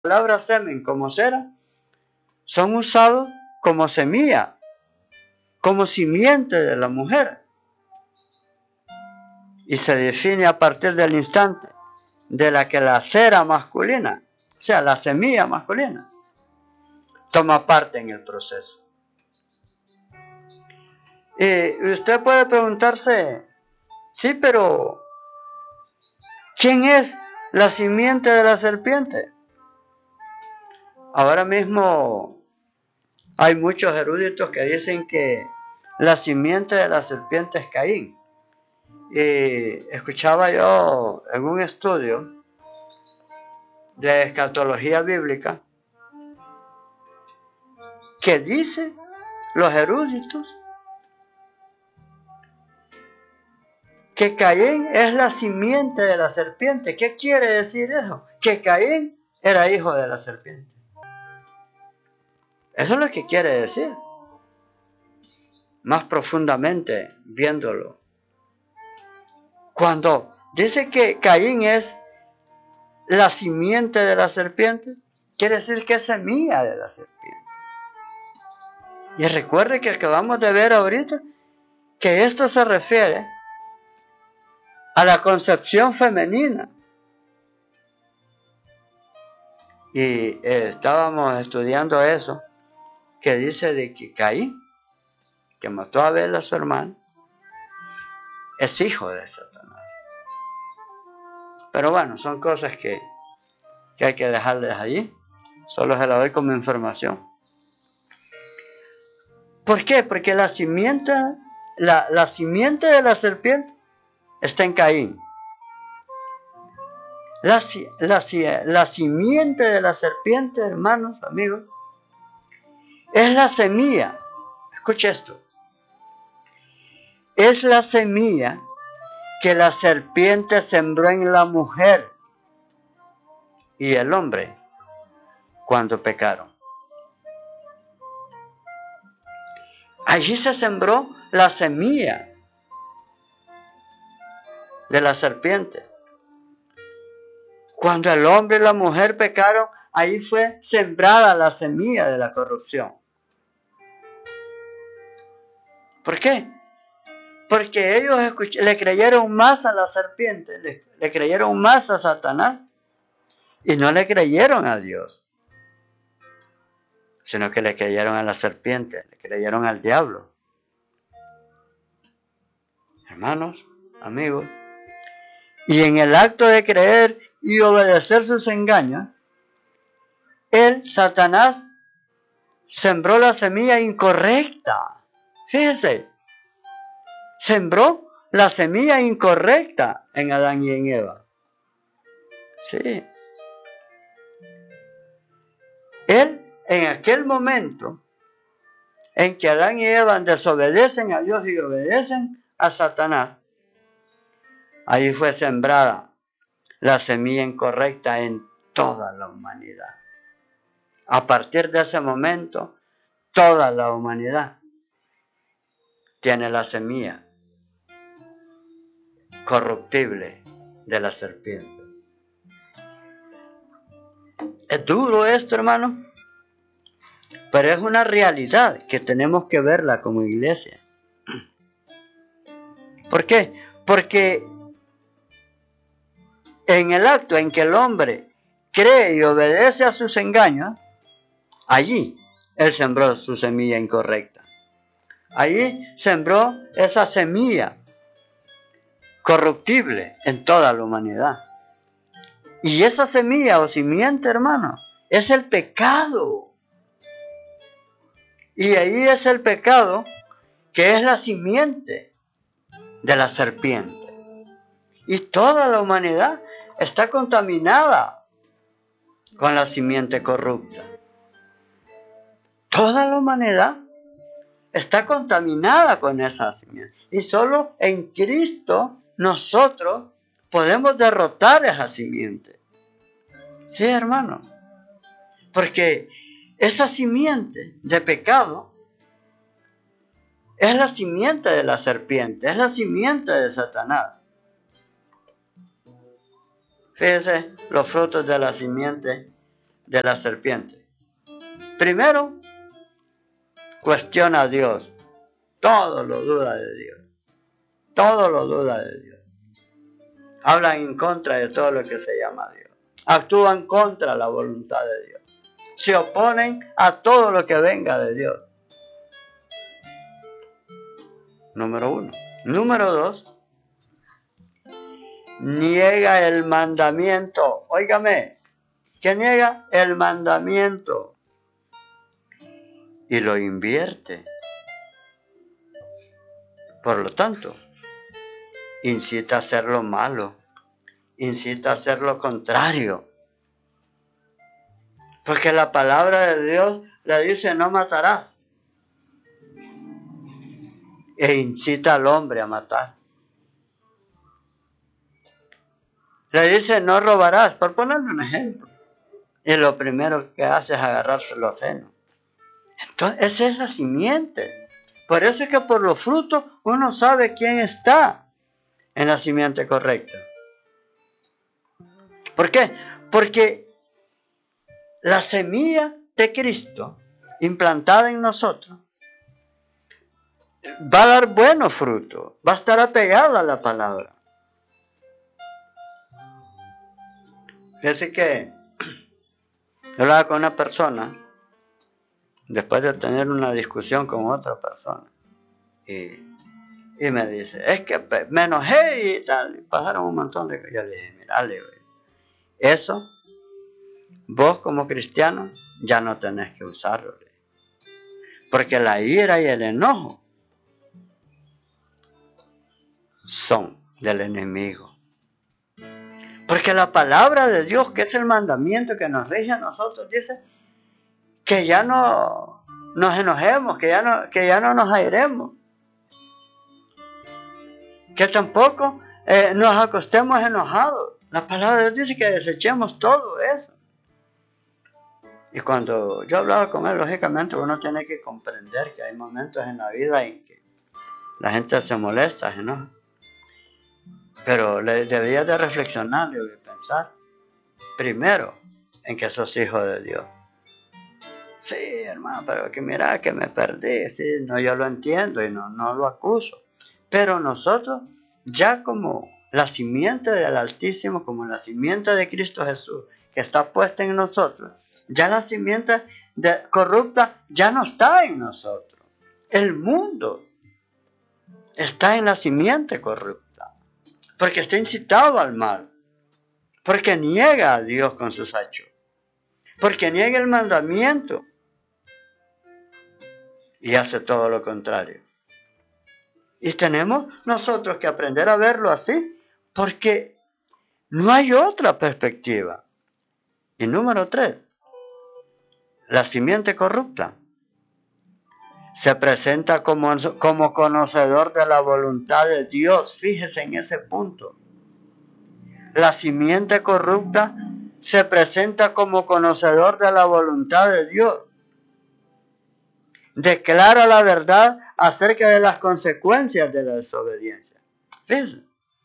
palabra semen como cera son usados como semilla, como simiente de la mujer. Y se define a partir del instante de la que la cera masculina, o sea, la semilla masculina, toma parte en el proceso. Y usted puede preguntarse, sí, pero ¿quién es la simiente de la serpiente? Ahora mismo hay muchos eruditos que dicen que la simiente de la serpiente es Caín. Y escuchaba yo en un estudio de escatología bíblica que dice los eruditos que Caín es la simiente de la serpiente. ¿Qué quiere decir eso? Que Caín era hijo de la serpiente. Eso es lo que quiere decir. Más profundamente viéndolo. Cuando dice que Caín es la simiente de la serpiente, quiere decir que es semilla de la serpiente. Y recuerde que acabamos de ver ahorita que esto se refiere a la concepción femenina. Y estábamos estudiando eso, que dice de que Caín, que mató a Abel a su hermano, es hijo de Satanás. Pero bueno, son cosas que hay que dejarles allí. Solo se la doy como información. ¿Por qué? Porque la simiente de la serpiente está en Caín. La simiente de la serpiente, hermanos, amigos, es la semilla. Escuche esto. Es la semilla que la serpiente sembró en la mujer y el hombre cuando pecaron. Allí se sembró la semilla de la serpiente. Cuando el hombre y la mujer pecaron, ahí fue sembrada la semilla de la corrupción. ¿Por qué? Porque ellos le creyeron más a la serpiente, le creyeron más a Satanás y no le creyeron a Dios, sino que le creyeron a la serpiente, le creyeron al diablo. Hermanos, amigos, y en el acto de creer y obedecer sus engaños, Satanás, sembró la semilla incorrecta. Fíjese, sembró la semilla incorrecta en Adán y en Eva. Sí. Él, en aquel momento en que Adán y Eva desobedecen a Dios y obedecen a Satanás, ahí fue sembrada la semilla incorrecta en toda la humanidad. A partir de ese momento, toda la humanidad tiene la semilla corruptible de la serpiente. Es duro esto, hermano, pero es una realidad que tenemos que verla como iglesia. ¿Por qué? Porque en el acto en que el hombre cree y obedece a sus engaños, allí él sembró su semilla incorrecta. Allí sembró esa semilla corruptible en toda la humanidad. Y esa semilla o simiente, hermano, es el pecado. Y ahí es el pecado que es la simiente de la serpiente. Y toda la humanidad está contaminada con la simiente corrupta. Toda la humanidad está contaminada con esa simiente. Y solo en Cristo nosotros podemos derrotar esa simiente. Sí, hermano. Porque esa simiente de pecado es la simiente de la serpiente, es la simiente de Satanás. Fíjese, los frutos de la simiente de la serpiente. Primero, cuestiona a Dios. Todo lo duda de Dios. Todo lo duda de Dios. Hablan en contra de todo lo que se llama Dios. Actúan contra la voluntad de Dios. Se oponen a todo lo que venga de Dios. Número 1. Número 2. Niega el mandamiento. Óigame, que niega el mandamiento y lo invierte. Por lo tanto, incita a hacer lo malo, incita a hacer lo contrario. Porque la palabra de Dios le dice no matarás. E incita al hombre a matar. Le dice no robarás, por ponerle un ejemplo. Y lo primero que hace es agarrarse los senos. Entonces, esa es la simiente. Por eso es que por los frutos uno sabe quién está en la simiente correcta. ¿Por qué? Porque la semilla de Cristo implantada en nosotros va a dar buenos frutos, va a estar apegada a la palabra. Fíjese que yo hablaba con una persona después de tener una discusión con otra persona y me dice, es que me enojé y tal, y pasaron un montón de cosas. Yo le dije, mira, eso vos como cristiano ya no tenés que usarlo, porque la ira y el enojo son del enemigo. Porque la palabra de Dios, que es el mandamiento que nos rige a nosotros, dice que ya no nos enojemos, que ya no nos airemos, que tampoco nos acostemos enojados. La palabra de Dios dice que desechemos todo eso. Y cuando yo hablaba con él, lógicamente uno tiene que comprender que hay momentos en la vida en que la gente se molesta, ¿no? Pero debería de reflexionar y de pensar primero en que sos hijo de Dios. Sí, hermano, pero que mira que me perdí. Sí, no, yo lo entiendo y no lo acuso. Pero nosotros, ya como la simiente del Altísimo, como la simiente de Cristo Jesús, que está puesta en nosotros, ya la simiente corrupta ya no está en nosotros. El mundo está en la simiente corrupta, porque está incitado al mal, porque niega a Dios con sus hechos, porque niega el mandamiento y hace todo lo contrario. Y tenemos nosotros que aprender a verlo así, porque no hay otra perspectiva. Y número 3, la simiente corrupta se presenta como conocedor de la voluntad de Dios. Fíjese en ese punto. La simiente corrupta se presenta como conocedor de la voluntad de Dios. Declara la verdad acerca de las consecuencias de la desobediencia. Fíjense.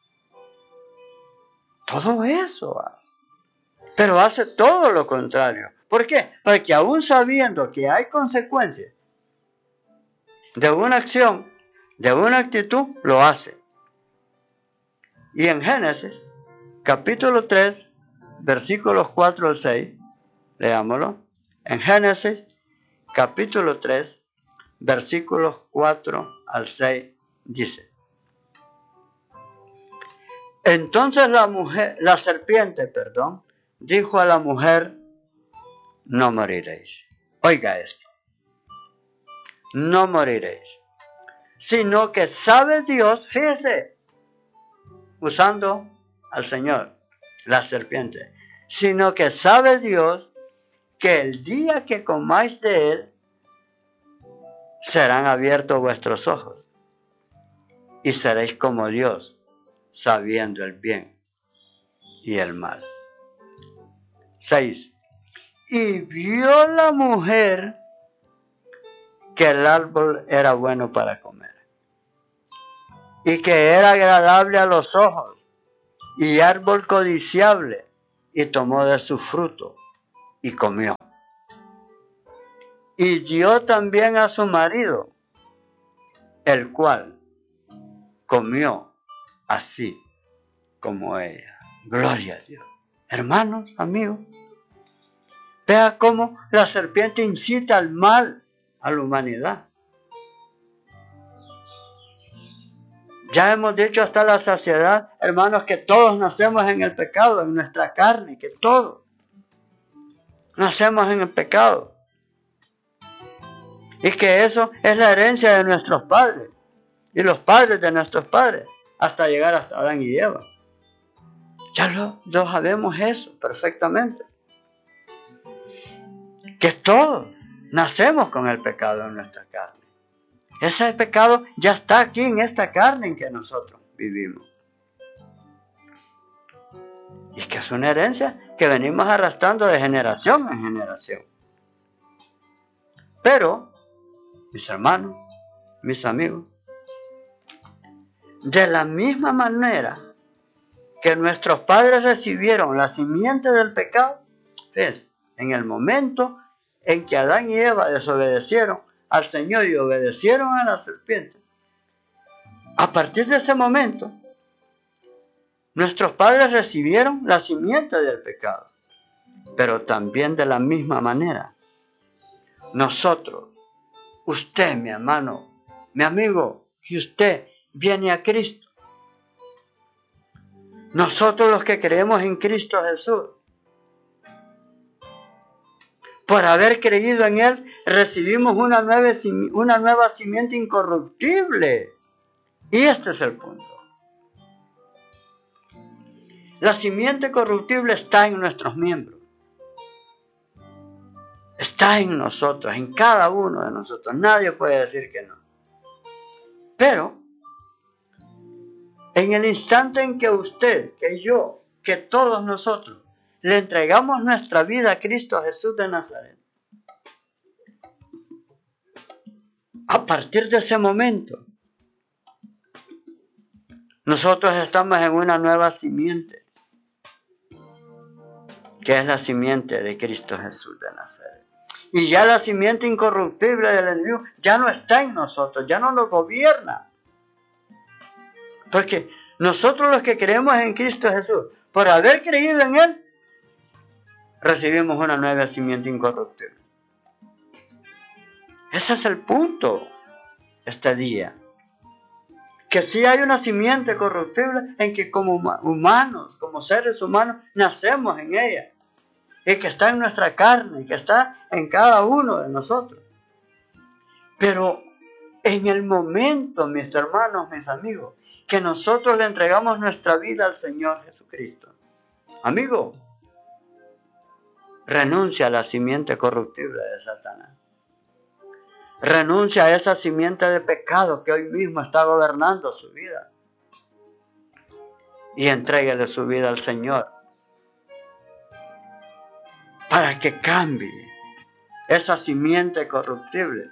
Todo eso hace. Pero hace todo lo contrario. ¿Por qué? Porque aún sabiendo que hay consecuencias de una acción, de una actitud, lo hace. Y en Génesis, capítulo 3, versículos 4 al 6, leámoslo. En Génesis, capítulo 3, versículos 4 al 6, dice: Entonces la serpiente, dijo a la mujer: no moriréis. Oiga esto. No moriréis, sino que sabe Dios, fíjese, usando al Señor, la serpiente, sino que sabe Dios que el día que comáis de él, serán abiertos vuestros ojos y seréis como Dios, sabiendo el bien y el mal. 6. Y vio la mujer que el árbol era bueno para comer y que era agradable a los ojos y árbol codiciable, y tomó de su fruto y comió. Y dio también a su marido, el cual comió así como ella. Gloria a Dios. Hermanos, amigos, vea cómo la serpiente incita al mal a la humanidad. Ya hemos dicho hasta la saciedad, hermanos, que todos nacemos en el pecado, en nuestra carne, que todos nacemos en el pecado. Y que eso es la herencia de nuestros padres y los padres de nuestros padres, hasta llegar hasta Adán y Eva. Ya lo sabemos eso perfectamente. Que todos nacemos con el pecado en nuestra carne. Ese pecado ya está aquí en esta carne en que nosotros vivimos. Y que es una herencia que venimos arrastrando de generación en generación. Pero, mis hermanos, mis amigos, de la misma manera que nuestros padres recibieron la simiente del pecado, es en el momento en que Adán y Eva desobedecieron al Señor y obedecieron a la serpiente. A partir de ese momento, nuestros padres recibieron la simiente del pecado. Pero también de la misma manera, nosotros, usted, mi hermano, mi amigo, y usted viene a Cristo. Nosotros los que creemos en Cristo Jesús, por haber creído en Él, recibimos una nueva simiente incorruptible. Y este es el punto. La simiente corruptible está en nuestros miembros. Está en nosotros, en cada uno de nosotros. Nadie puede decir que no. Pero, en el instante en que usted, que yo, que todos nosotros, le entregamos nuestra vida a Cristo Jesús de Nazaret, a partir de ese momento, nosotros estamos en una nueva simiente, que es la simiente de Cristo Jesús de Nazaret. Y ya la simiente incorruptible del enemigo ya no está en nosotros, ya no nos gobierna. Porque nosotros los que creemos en Cristo Jesús, por haber creído en Él, recibimos una nueva simiente incorruptible. Ese es el punto este día. Que sí hay una simiente corruptible en que como humanos, como seres humanos, nacemos en ella. Y que está en nuestra carne, y que está en cada uno de nosotros. Pero en el momento, mis hermanos, mis amigos, que nosotros le entregamos nuestra vida al Señor Jesucristo, amigo, renuncia a la simiente corruptible de Satanás. Renuncia a esa simiente de pecado que hoy mismo está gobernando su vida. Y entréguele su vida al Señor. Para que cambie esa simiente corruptible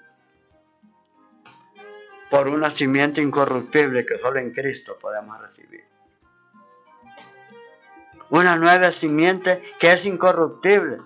por una simiente incorruptible que solo en Cristo podemos recibir. Una nueva simiente que es incorruptible,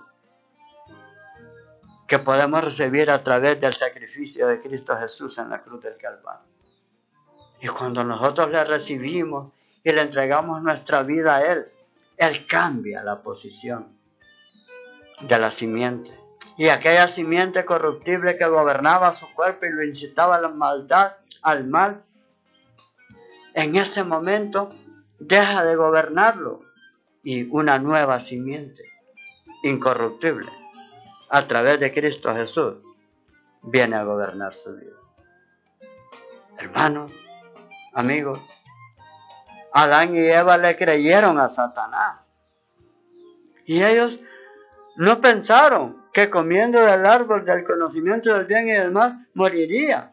que podemos recibir a través del sacrificio de Cristo Jesús en la cruz del Calvario. Y cuando nosotros le recibimos y le entregamos nuestra vida a Él, Él cambia la posición de la simiente. Y aquella simiente corruptible que gobernaba su cuerpo y lo incitaba a la maldad, al mal, en ese momento deja de gobernarlo y una nueva simiente incorruptible a través de Cristo Jesús viene a gobernar su vida. Hermanos, amigos, Adán y Eva le creyeron a Satanás y ellos no pensaron que comiendo del árbol del conocimiento del bien y del mal moriría.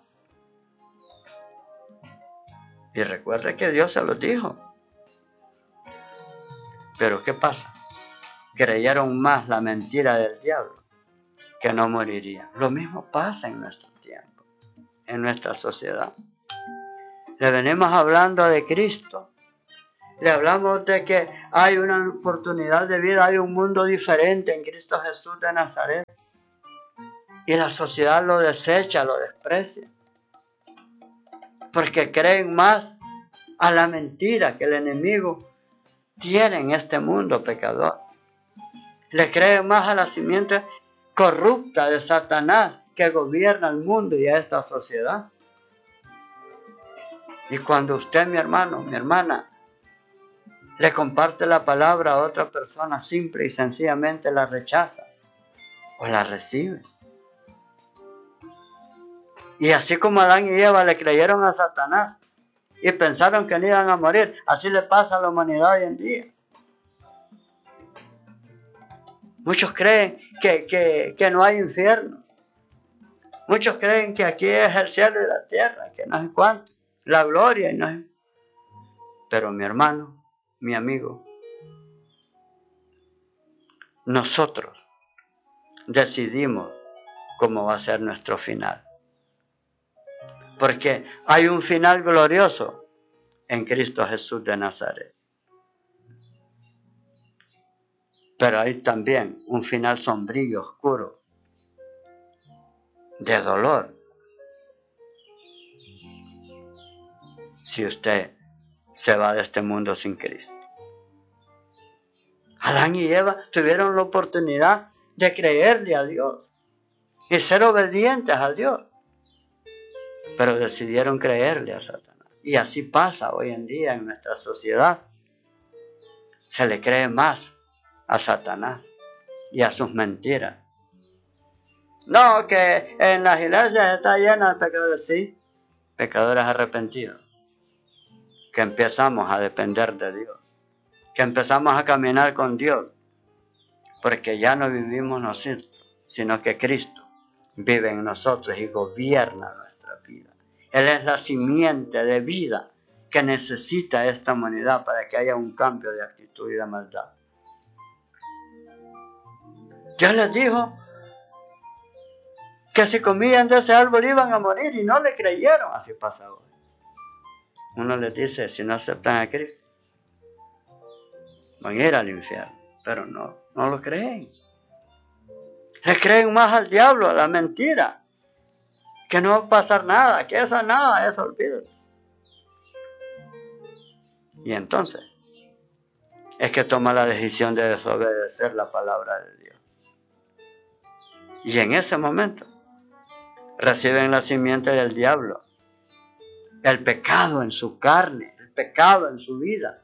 Y recuerde que Dios se los dijo. Pero ¿qué pasa? Creyeron más la mentira del diablo, que no moriría. Lo mismo pasa en nuestro tiempo, en nuestra sociedad. Le venimos hablando de Cristo, Le hablamos de que hay una oportunidad de vida, hay un mundo diferente en Cristo Jesús de Nazaret. Y la sociedad lo desecha, lo desprecia. Porque creen más a la mentira que el enemigo tiene en este mundo pecador. Le creen más a la simiente corrupta de Satanás que gobierna el mundo y a esta sociedad. Y cuando usted, mi hermano, mi hermana, le comparte la palabra a otra persona, simple y sencillamente la rechaza o la recibe. Y así como Adán y Eva le creyeron a Satanás y pensaron que no iban a morir, así le pasa a la humanidad hoy en día. Muchos creen que no hay infierno. Muchos creen que aquí es el cielo y la tierra, que no es cuánto, la gloria y no es. Pero mi hermano, mi amigo, nosotros decidimos cómo va a ser nuestro final. Porque hay un final glorioso en Cristo Jesús de Nazaret. Pero hay también un final sombrío, oscuro, de dolor. Si usted se va de este mundo sin Cristo. Adán y Eva tuvieron la oportunidad de creerle a Dios y ser obedientes a Dios. Pero decidieron creerle a Satanás. Y así pasa hoy en día en nuestra sociedad. Se le cree más a Satanás y a sus mentiras. No, que en las iglesias está llena de pecadores, sí, pecadores arrepentidos, que empezamos a depender de Dios, que empezamos a caminar con Dios, porque ya no vivimos nosotros, sino que Cristo vive en nosotros y gobierna nuestra vida. Él es la simiente de vida que necesita esta humanidad para que haya un cambio de actitud y de maldad. Dios les dijo que si comían de ese árbol iban a morir y no le creyeron. Así pasa hoy. Uno les dice, si no aceptan a Cristo, van a ir al infierno, pero no lo creen. Le creen más al diablo, a la mentira, que no va a pasar nada, que eso nada, eso olvídate. Y entonces es que toma la decisión de desobedecer la palabra de Dios. Y en ese momento reciben la simiente del diablo, el pecado en su carne, el pecado en su vida.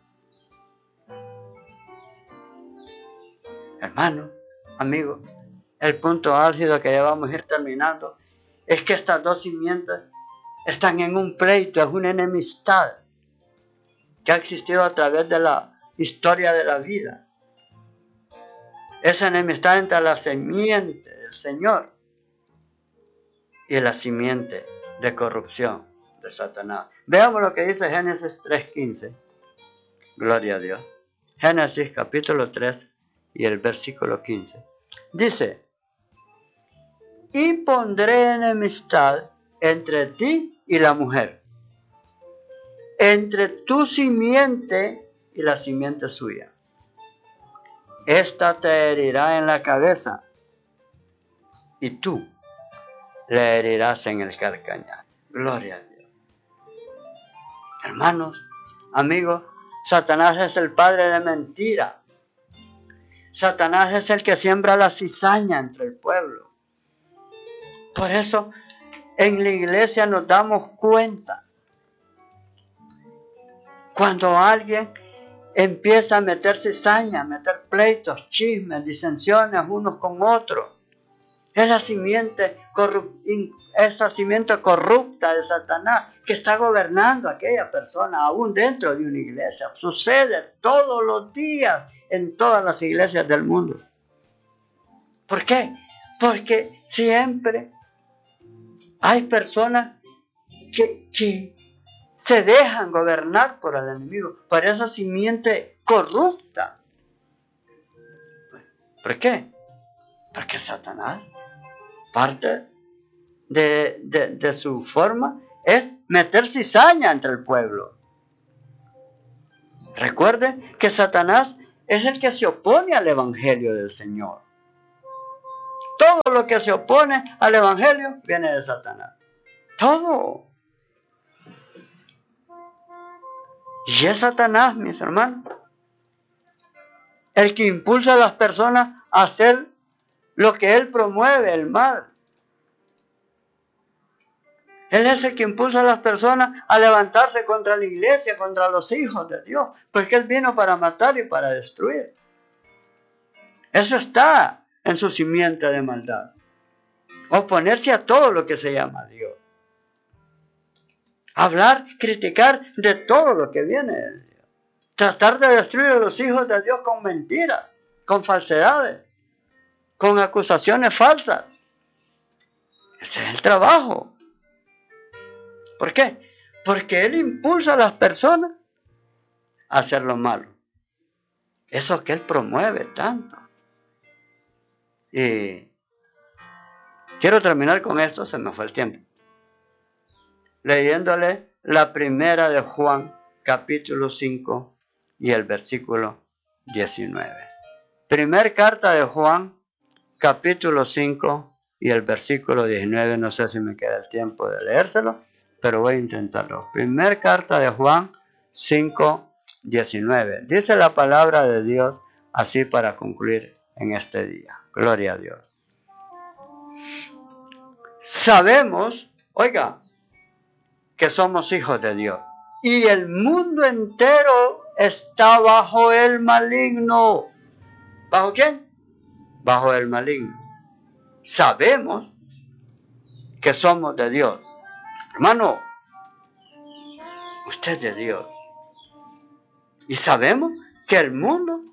Hermano, amigo, el punto álgido que ya vamos a ir terminando es que estas dos simientes están en un pleito, es una enemistad que ha existido a través de la historia de la vida. Esa enemistad entre la simiente del Señor y la simiente de corrupción de Satanás. Veamos lo que dice Génesis 3:15. Gloria a Dios. Génesis capítulo 3 y el versículo 15. Dice, y pondré enemistad entre ti y la mujer, entre tu simiente y la simiente suya. Esta te herirá en la cabeza y tú le herirás en el calcañar. Gloria a Dios. Hermanos, amigos, Satanás es el padre de mentira. Satanás es el que siembra la cizaña entre el pueblo. Por eso, en la iglesia nos damos cuenta cuando alguien empieza a meter cizaña, a meter pleitos, chismes, disensiones unos con otros. Es la simiente corrupta de Satanás que está gobernando a aquella persona, aún dentro de una iglesia. Sucede todos los días en todas las iglesias del mundo. ¿Por qué? Porque siempre hay personas que se dejan gobernar por el enemigo, por esa simiente corrupta. ¿Por qué? Porque Satanás, parte de su forma, es meter cizaña entre el pueblo. Recuerde que Satanás es el que se opone al Evangelio del Señor. Todo lo que se opone al Evangelio viene de Satanás. Todo. Y es Satanás, mis hermanos, el que impulsa a las personas a hacer lo que él promueve, el mal. Él es el que impulsa a las personas a levantarse contra la iglesia, contra los hijos de Dios, porque él vino para matar y para destruir. Eso está en su simiente de maldad. Oponerse a todo lo que se llama Dios. Hablar, criticar de todo lo que viene de Dios. Tratar de destruir a los hijos de Dios con mentiras, con falsedades, con acusaciones falsas. Ese es el trabajo. ¿Por qué? Porque él impulsa a las personas a hacer lo malo. Eso que él promueve tanto. Y quiero terminar con esto, se me fue el tiempo. Leyéndole la primera de Juan, capítulo 5 y el versículo 19. Primer carta de Juan, capítulo 5 y el versículo 19. No sé si me queda el tiempo de leérselo, pero voy a intentarlo. Primer carta de Juan 5, 19. Dice la palabra de Dios así para concluir en este día. Gloria a Dios. Sabemos, oiga, que somos hijos de Dios. Y el mundo entero está bajo el maligno. ¿Bajo quién? Bajo el maligno. Sabemos que somos de Dios. Hermano, usted es de Dios. Y sabemos que el mundo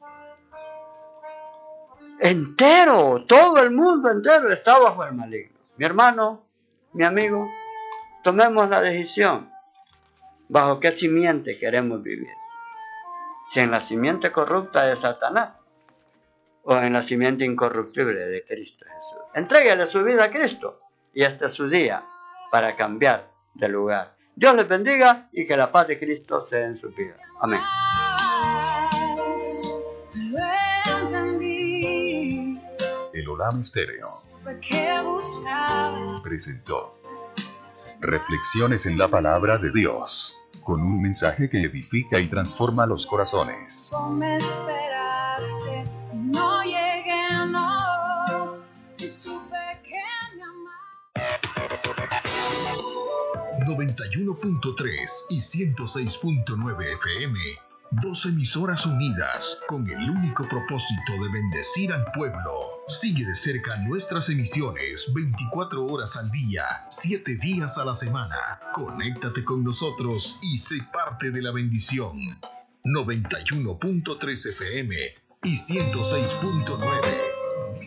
entero, todo el mundo entero está bajo el maligno. Mi hermano, mi amigo, tomemos la decisión. ¿Bajo qué simiente queremos vivir? Si en la simiente corrupta de Satanás o en la simiente incorruptible de Cristo Jesús. Entréguele su vida a Cristo y este es su día para cambiar de lugar. Dios les bendiga y que la paz de Cristo sea en su vida. Amén. El Olam Estéreo presentó Reflexiones en la Palabra de Dios, con un mensaje que edifica y transforma los corazones. 91.3 y 106.9 FM, dos emisoras unidas con el único propósito de bendecir al pueblo. Sigue de cerca nuestras emisiones 24 horas al día, 7 días a la semana. Conéctate con nosotros y sé parte de la bendición. 91.3 FM y 106.9.